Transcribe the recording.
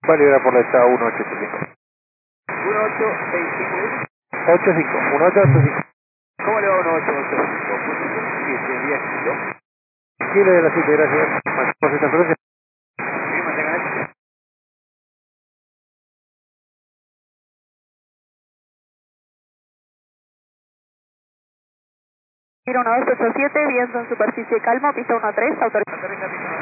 Válida por la ETA 1885. 1865. 85, 1885. ¿Cómo le va 1885? Posición 10 kilos. Chile de la 7, gracias. Por esta frecuencia. Sí, mantengan eso. Tiro 1287, viento en superficie calmo, pista 13, autorización.